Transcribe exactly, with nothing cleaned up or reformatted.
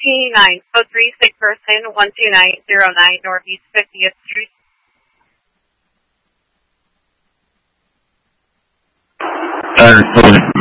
nine oh three, sick person, one two nine zero nine Northeast fiftieth Street. Understood.